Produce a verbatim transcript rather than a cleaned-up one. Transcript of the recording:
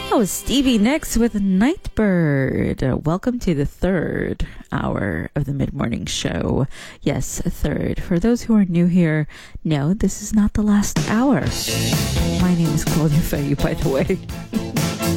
That was Stevie Nicks with Nightbird. Uh, welcome to the third hour of the mid-morning show. Yes, a third. For those who are new here, no, this is not the last hour. My name is Claudia Faye, by the way.